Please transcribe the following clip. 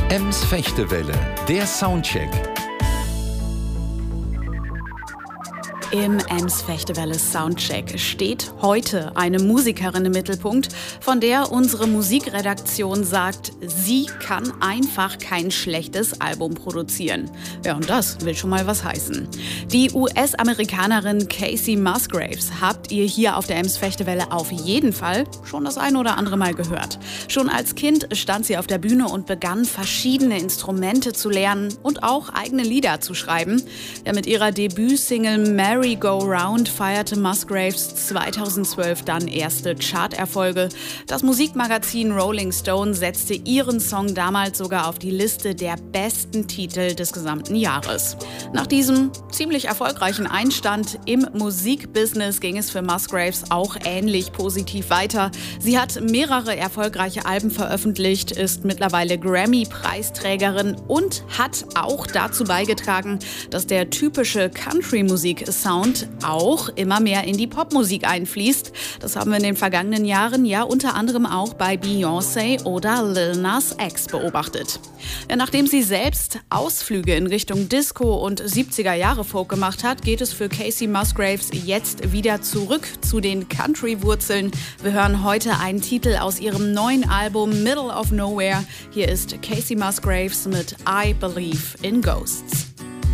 Ems Fechtewelle, der Soundcheck. Im Ems Fechtewelle Soundcheck steht heute eine Musikerin im Mittelpunkt, von der unsere Musikredaktion sagt, sie kann einfach kein schlechtes Album produzieren. Ja, und das will schon mal was heißen. Die US-Amerikanerin Kacey Musgraves habt ihr hier auf der Ems Fechtewelle auf jeden Fall schon das ein oder andere Mal gehört. Schon als Kind stand sie auf der Bühne und begann, verschiedene Instrumente zu lernen und auch eigene Lieder zu schreiben. Ja, mit ihrer Debütsingle Merry Go Round feierte Musgraves 2012 dann erste Charterfolge. Das Musikmagazin Rolling Stone setzte ihren Song damals sogar auf die Liste der besten Titel des gesamten Jahres. Nach diesem ziemlich erfolgreichen Einstand im Musikbusiness ging es für Musgraves auch ähnlich positiv weiter. Sie hat mehrere erfolgreiche Alben veröffentlicht, ist mittlerweile Grammy-Preisträgerin und hat auch dazu beigetragen, dass der typische Country-Musik-Sound auch immer mehr in die Popmusik einfließt. Das haben wir in den vergangenen Jahren ja unter anderem auch bei Beyoncé oder Lil Nas X beobachtet. Ja, nachdem sie selbst Ausflüge in Richtung Disco und 70er-Jahre-Folk gemacht hat, geht es für Kacey Musgraves jetzt wieder zurück zu den Country-Wurzeln. Wir hören heute einen Titel aus ihrem neuen Album Middle of Nowhere. Hier ist Kacey Musgraves mit I Believe in Ghosts.